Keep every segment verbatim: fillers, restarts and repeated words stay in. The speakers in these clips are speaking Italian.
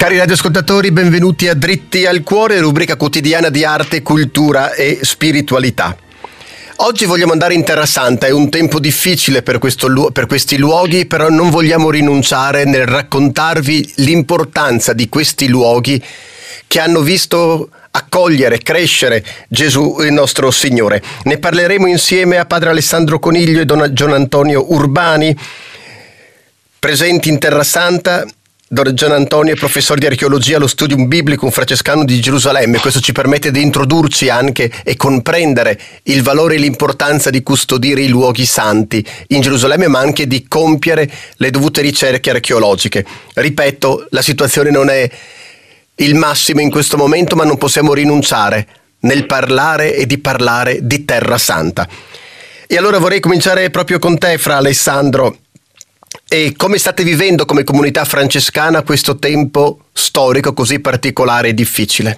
Cari radioascoltatori, benvenuti a Dritti al Cuore, rubrica quotidiana di arte, cultura e spiritualità. Oggi vogliamo andare in Terra Santa, è un tempo difficile per, questo, per questi luoghi, però non vogliamo rinunciare nel raccontarvi l'importanza di questi luoghi che hanno visto accogliere, crescere Gesù il nostro Signore. Ne parleremo insieme a Padre Alessandro Coniglio e Don Gian Antonio Urbani, presenti in Terra Santa. Don Gian Antonio è professore di archeologia allo Studium Biblicum Francescano di Gerusalemme. Questo ci permette di introdurci anche e comprendere il valore e l'importanza di custodire i luoghi santi in Gerusalemme, ma anche di compiere le dovute ricerche archeologiche. Ripeto, la situazione non è il massimo in questo momento, ma non possiamo rinunciare nel parlare e di parlare di Terra Santa. E allora vorrei cominciare proprio con te, Fra Alessandro. E come state vivendo come comunità francescana questo tempo storico così particolare e difficile?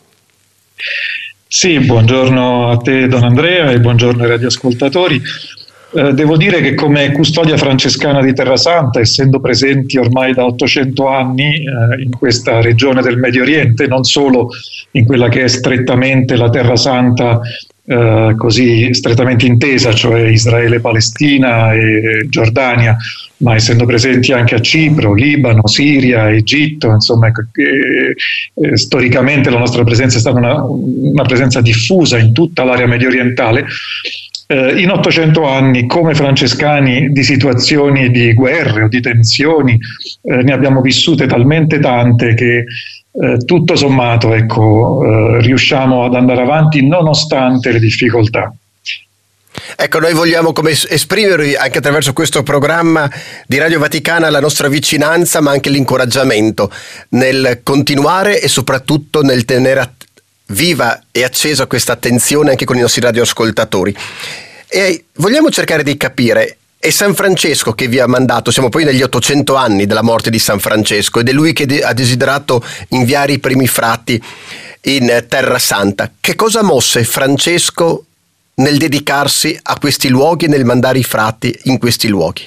Sì, buongiorno a te Don Andrea e buongiorno ai radioascoltatori. Eh, devo dire che come custodia francescana di Terra Santa, essendo presenti ormai da ottocento anni eh, in questa regione del Medio Oriente, non solo in quella che è strettamente la Terra Santa eh, così strettamente intesa, cioè Israele, Palestina e Giordania, ma essendo presenti anche a Cipro, Libano, Siria, Egitto, insomma, eh, eh, storicamente la nostra presenza è stata una, una presenza diffusa in tutta l'area medio orientale. Eh, in ottocento anni, come francescani, di situazioni di guerre o di tensioni eh, ne abbiamo vissute talmente tante che eh, tutto sommato, ecco, eh, riusciamo ad andare avanti nonostante le difficoltà. Ecco, noi vogliamo come esprimervi anche attraverso questo programma di Radio Vaticana la nostra vicinanza, ma anche l'incoraggiamento nel continuare e soprattutto nel tenere viva e accesa questa attenzione anche con i nostri radioascoltatori. E vogliamo cercare di capire, è San Francesco che vi ha mandato, siamo poi negli ottocento anni della morte di San Francesco, ed è lui che ha desiderato inviare i primi frati in Terra Santa. Che cosa mosse Francesco nel dedicarsi a questi luoghi e nel mandare i frati in questi luoghi?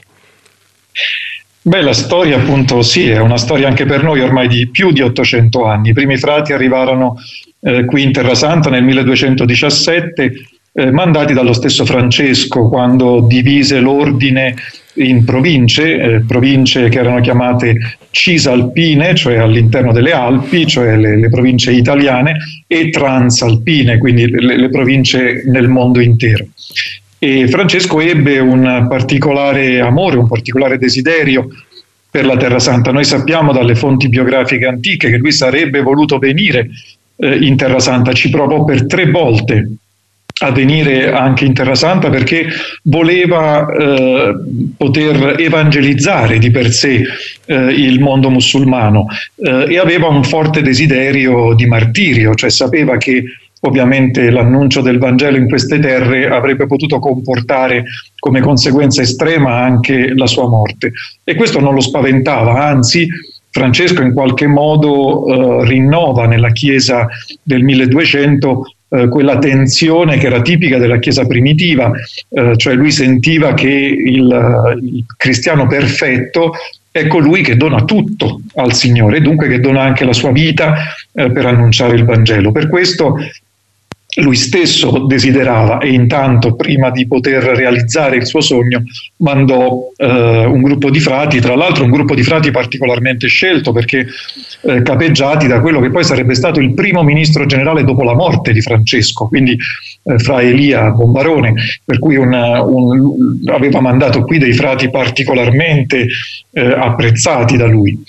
Beh, la storia appunto sì, è una storia anche per noi ormai di più di ottocento anni. I primi frati arrivarono eh, qui in Terra Santa nel milleduecentodiciassette, eh, mandati dallo stesso Francesco quando divise l'ordine in province, eh, province che erano chiamate cisalpine, cioè all'interno delle Alpi, cioè le, le province italiane, e transalpine, quindi le, le province nel mondo intero. E Francesco ebbe un particolare amore, un particolare desiderio per la Terra Santa. Noi sappiamo dalle fonti biografiche antiche che lui sarebbe voluto venire eh, in Terra Santa, ci provò per tre volte a venire anche in Terra Santa perché voleva eh, poter evangelizzare di per sé eh, il mondo musulmano eh, e aveva un forte desiderio di martirio, cioè sapeva che ovviamente l'annuncio del Vangelo in queste terre avrebbe potuto comportare come conseguenza estrema anche la sua morte, e questo non lo spaventava, anzi Francesco in qualche modo eh, rinnova nella Chiesa del milleduecento Eh, quella tensione che era tipica della Chiesa primitiva, eh, cioè lui sentiva che il, il cristiano perfetto è colui che dona tutto al Signore, dunque che dona anche la sua vita eh, per annunciare il Vangelo. Per questo lui stesso desiderava, e intanto prima di poter realizzare il suo sogno mandò eh, un gruppo di frati, tra l'altro un gruppo di frati particolarmente scelto perché eh, capeggiati da quello che poi sarebbe stato il primo ministro generale dopo la morte di Francesco, quindi eh, fra Elia Bombarone, per cui una, un, aveva mandato qui dei frati particolarmente eh, apprezzati da lui.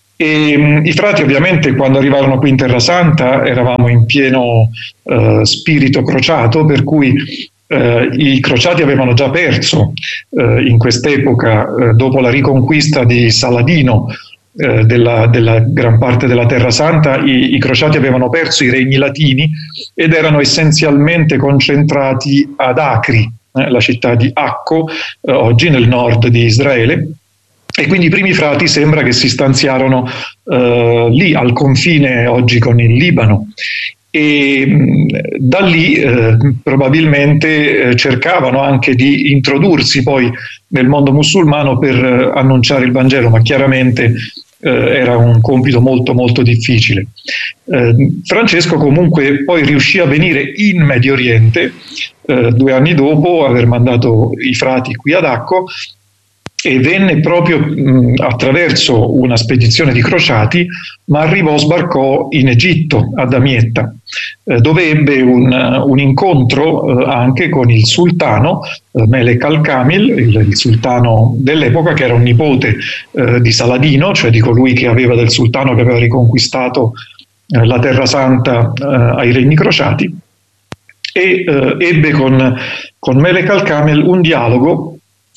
E mh, i frati ovviamente quando arrivarono qui in Terra Santa eravamo in pieno eh, spirito crociato, per cui eh, i crociati avevano già perso eh, in quest'epoca, eh, dopo la riconquista di Saladino eh, della, della gran parte della Terra Santa, i, i crociati avevano perso i regni latini ed erano essenzialmente concentrati ad Acri, eh, la città di Acco, eh, oggi nel nord di Israele. E quindi i primi frati sembra che si stanziarono eh, lì al confine oggi con il Libano, e mh, da lì eh, probabilmente eh, cercavano anche di introdursi poi nel mondo musulmano per eh, annunciare il Vangelo, ma chiaramente eh, era un compito molto molto difficile. Eh, Francesco comunque poi riuscì a venire in Medio Oriente eh, due anni dopo aver mandato i frati qui ad Acco, e venne proprio mh, attraverso una spedizione di crociati, ma arrivò, sbarcò in Egitto, a Damietta, eh, dove ebbe un, un incontro eh, anche con il sultano eh, Melek al-Kamil, il, il sultano dell'epoca, che era un nipote eh, di Saladino, cioè di colui che aveva del sultano che aveva riconquistato eh, la Terra Santa eh, ai regni crociati, e eh, ebbe con, con Melek al-Kamil un dialogo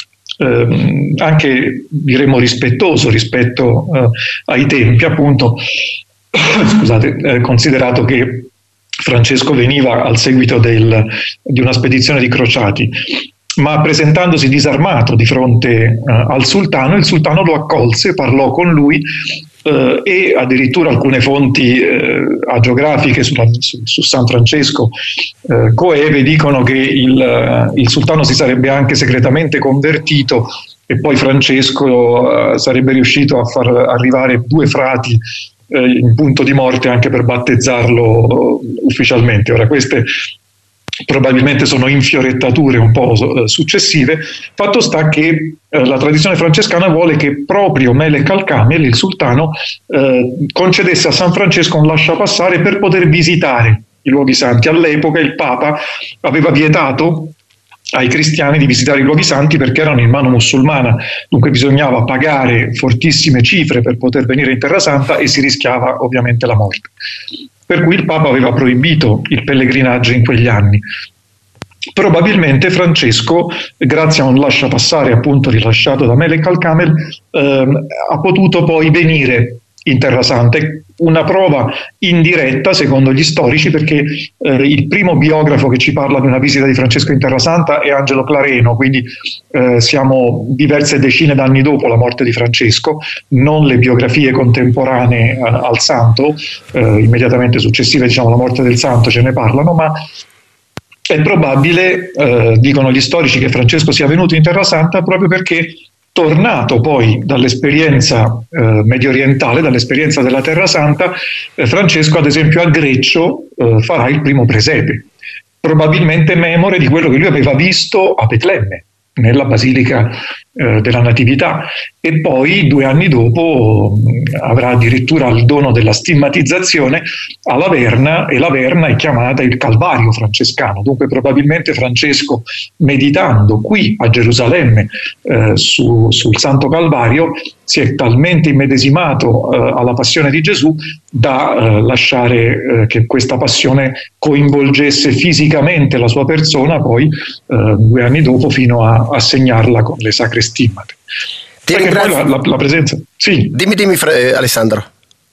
Eh, anche diremmo rispettoso rispetto eh, ai tempi, appunto, scusate, eh, considerato che Francesco veniva al seguito del, di una spedizione di crociati, ma presentandosi disarmato di fronte eh, al sultano, il sultano lo accolse, parlò con lui eh, e addirittura alcune fonti eh, agiografiche sulla, su, su San Francesco eh, coeve dicono che il, il sultano si sarebbe anche segretamente convertito, e poi Francesco eh, sarebbe riuscito a far arrivare due frati eh, in punto di morte anche per battezzarlo ufficialmente. Ora, queste probabilmente sono infiorettature un po' successive. Fatto sta che eh, la tradizione francescana vuole che proprio Melek al-Kamil, il sultano, eh, concedesse a San Francesco un lasciapassare per poter visitare i luoghi santi. All'epoca il Papa aveva vietato ai cristiani di visitare i luoghi santi perché erano in mano musulmana, dunque bisognava pagare fortissime cifre per poter venire in Terra Santa e si rischiava ovviamente la morte. Per cui il Papa aveva proibito il pellegrinaggio in quegli anni. Probabilmente Francesco, grazie a un lasciapassare appunto rilasciato da Melek al-Kamil, ehm, ha potuto poi venire in Terra Santa. Una prova indiretta, secondo gli storici, perché eh, il primo biografo che ci parla di una visita di Francesco in Terra Santa è Angelo Clareno, quindi eh, siamo diverse decine d'anni dopo la morte di Francesco, non le biografie contemporanee eh, al santo, eh, immediatamente successive, diciamo, alla morte del santo ce ne parlano, ma è probabile, eh, dicono gli storici, che Francesco sia venuto in Terra Santa proprio perché, tornato poi dall'esperienza eh, medio orientale, dall'esperienza della Terra Santa, eh, Francesco ad esempio a Greccio eh, farà il primo presepe, probabilmente memore di quello che lui aveva visto a Betlemme, nella Basilica eh, della Natività, e poi due anni dopo mh, avrà addirittura il dono della stigmatizzazione a Laverna, e Laverna è chiamata il Calvario francescano. Dunque probabilmente Francesco, meditando qui a Gerusalemme eh, su, sul Santo Calvario, si è talmente immedesimato eh, alla passione di Gesù da eh, lasciare eh, che questa passione coinvolgesse fisicamente la sua persona, poi eh, due anni dopo fino a, a segnarla con le sacre stimmate. Ti Perché poi la, la, la presenza... Sì. Dimmi, dimmi eh, Alessandro.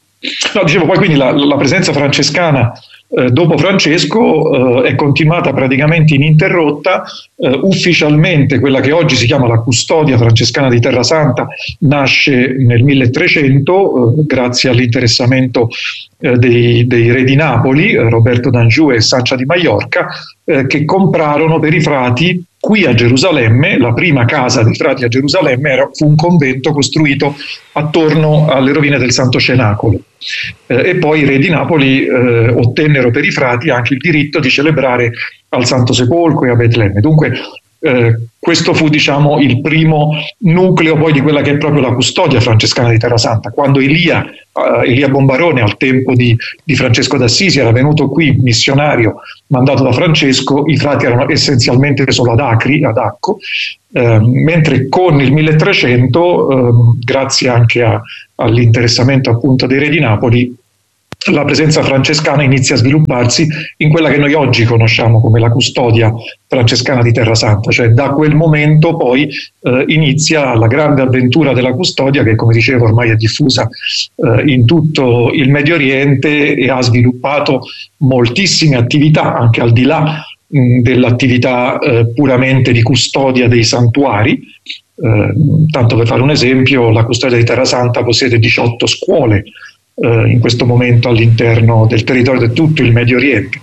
No, dicevo, poi quindi la, la presenza francescana eh, dopo Francesco eh, è continuata praticamente ininterrotta. Eh, ufficialmente quella che oggi si chiama la custodia francescana di Terra Santa nasce nel milletrecento eh, grazie all'interessamento eh, dei, dei re di Napoli, eh, Roberto d'Anjou e Sancha di Maiorca, eh, che comprarono per i frati qui a Gerusalemme. La prima casa dei frati a Gerusalemme era, fu un convento costruito attorno alle rovine del Santo Cenacolo. Eh, e poi i re di Napoli eh, ottennero per i frati anche il diritto di celebrare al Santo Sepolcro e a Betlemme. Dunque eh, questo fu, diciamo, il primo nucleo poi di quella che è proprio la custodia francescana di Terra Santa. Quando Elia, eh, Elia Bombarone, al tempo di, di Francesco d'Assisi, era venuto qui missionario mandato da Francesco, i frati erano essenzialmente solo ad Acri, ad Acco, eh, mentre con il milletrecento, eh, grazie anche a, all'interessamento appunto dei re di Napoli, la presenza francescana inizia a svilupparsi in quella che noi oggi conosciamo come la custodia francescana di Terra Santa. Cioè da quel momento poi eh, inizia la grande avventura della custodia, che, come dicevo, ormai è diffusa eh, in tutto il Medio Oriente e ha sviluppato moltissime attività anche al di là mh, dell'attività eh, puramente di custodia dei santuari. Eh, tanto per fare un esempio, la custodia di Terra Santa possiede diciotto scuole Uh, in questo momento all'interno del territorio di tutto il Medio Oriente.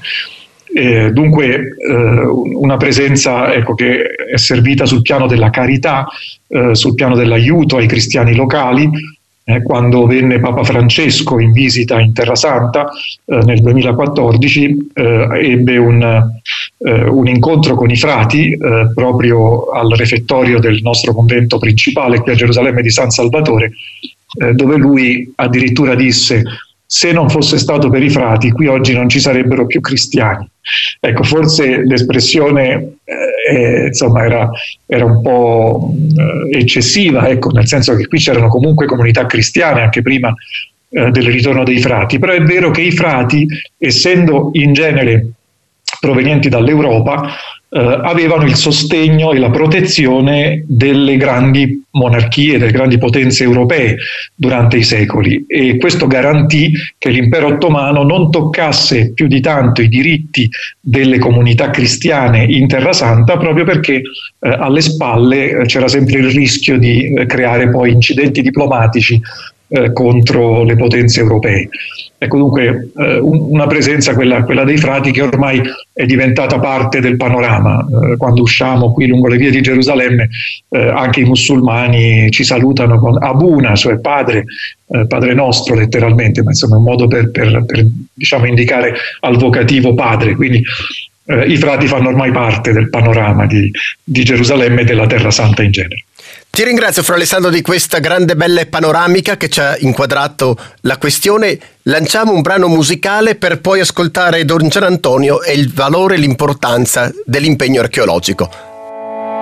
Eh, dunque uh, una presenza, ecco, che è servita sul piano della carità, uh, sul piano dell'aiuto ai cristiani locali, Eh, quando venne Papa Francesco in visita in Terra Santa eh, nel duemilaquattordici, eh, ebbe un, eh, un incontro con i frati eh, proprio al refettorio del nostro convento principale qui a Gerusalemme di San Salvatore, eh, dove lui addirittura disse: se non fosse stato per i frati, qui oggi non ci sarebbero più cristiani. Ecco, forse l'espressione eh, insomma era, era un po' eh, eccessiva, ecco, nel senso che qui c'erano comunque comunità cristiane anche prima eh, del ritorno dei frati, però è vero che i frati, essendo in genere provenienti dall'Europa, eh, avevano il sostegno e la protezione delle grandi monarchie, delle grandi potenze europee durante i secoli, e questo garantì che l'impero ottomano non toccasse più di tanto i diritti delle comunità cristiane in Terra Santa, proprio perché eh, alle spalle eh, c'era sempre il rischio di eh, creare poi incidenti diplomatici eh, contro le potenze europee. Ecco, dunque eh, una presenza, quella, quella dei frati, che ormai è diventata parte del panorama. Eh, quando usciamo qui lungo le vie di Gerusalemme, eh, anche i musulmani ci salutano con Abuna, cioè padre, eh, padre nostro letteralmente, ma insomma è un modo per, per, per diciamo, indicare al vocativo padre. Quindi eh, i frati fanno ormai parte del panorama di, di Gerusalemme e della Terra Santa in genere. Ti ringrazio, Fra Alessandro, di questa grande, bella e panoramica che ci ha inquadrato la questione. Lanciamo un brano musicale per poi ascoltare Don Gianantonio e il valore e l'importanza dell'impegno archeologico.